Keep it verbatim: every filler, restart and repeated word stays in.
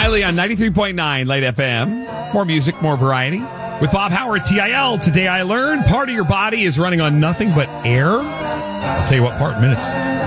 Wiley on ninety-three point nine Light F M. More music, more variety. With Bob Howard, T I L. Today I learned part of your body is running on nothing but air. I'll tell you what part in minutes.